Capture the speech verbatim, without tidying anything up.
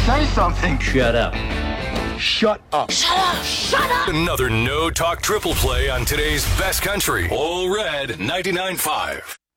Say something. Shut up. Shut up. Shut up! Shut up! Another no talk triple play on today's best country. All Red ninety-nine point five.